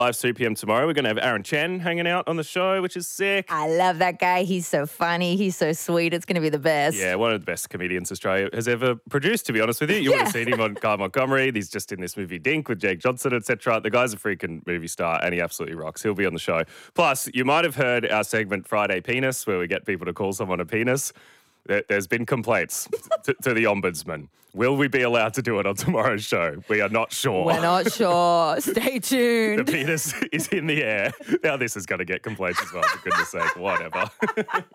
Live 2 p.m. tomorrow. We're going to have Aaron Chen hanging out on the show, which is sick. I love that guy. He's so funny. He's so sweet. It's going to be the best. Yeah, one of the best comedians Australia has ever produced, to be honest with you. You would have seen him on Guy Montgomery. He's just in this movie Dink with Jake Johnson, etc. The guy's a freaking movie star and he absolutely rocks. He'll be on the show. Plus, you might have heard our segment Friday Penis, where we get people to call someone a penis. There's been complaints to the Ombudsman. Will we be allowed to do it on tomorrow's show? We are not sure. We're not sure. Stay tuned. The penis is in the air. Now this is going to get complaints as well, for goodness sake. Whatever.